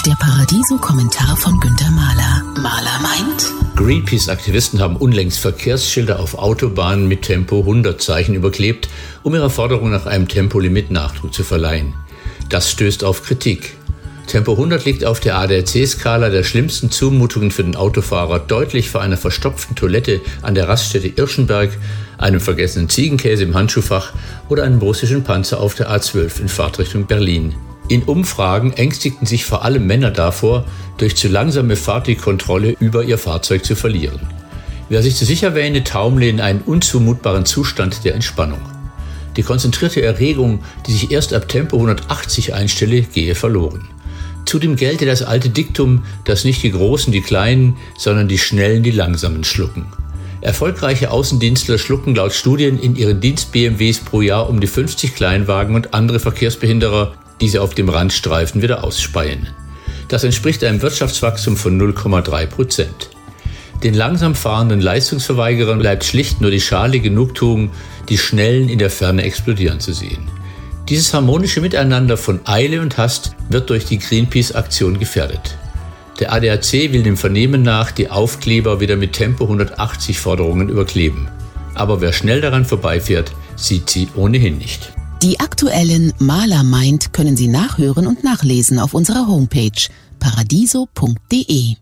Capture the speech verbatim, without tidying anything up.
Der Paradiso-Kommentar von Günter Mahler. Mahler meint: Greenpeace-Aktivisten haben unlängst Verkehrsschilder auf Autobahnen mit Tempo hundert Zeichen überklebt, um ihrer Forderung nach einem Tempolimit Nachdruck zu verleihen. Das stößt auf Kritik. Tempo hundert liegt auf der A D A C-Skala der schlimmsten Zumutungen für den Autofahrer deutlich vor einer verstopften Toilette an der Raststätte Irschenberg, einem vergessenen Ziegenkäse im Handschuhfach oder einem russischen Panzer auf der A zwölf in Fahrtrichtung Berlin. In Umfragen ängstigten sich vor allem Männer davor, durch zu langsame Fahrt die Kontrolle über ihr Fahrzeug zu verlieren. Wer sich zu sicher wähne, taumle in einen unzumutbaren Zustand der Entspannung. Die konzentrierte Erregung, die sich erst ab Tempo hundertachtzig einstelle, gehe verloren. Zudem gelte das alte Diktum, dass nicht die Großen die Kleinen, sondern die Schnellen die Langsamen schlucken. Erfolgreiche Außendienstler schlucken laut Studien in ihren Dienst-B M Ws pro Jahr um die fünfzig Kleinwagen und andere Verkehrsbehinderer, die sie auf dem Randstreifen wieder ausspeien. Das entspricht einem Wirtschaftswachstum von null Komma drei Prozent. Den langsam fahrenden Leistungsverweigerern bleibt schlicht nur die schale Genugtuung, die Schnellen in der Ferne explodieren zu sehen. Dieses harmonische Miteinander von Eile und Hast wird durch die Greenpeace-Aktion gefährdet. Der A D A C will dem Vernehmen nach die Aufkleber wieder mit Tempo hundertachtzig Forderungen überkleben. Aber wer schnell daran vorbeifährt, sieht sie ohnehin nicht. Die aktuellen Mahler meint können Sie nachhören und nachlesen auf unserer Homepage paradiso punkt de.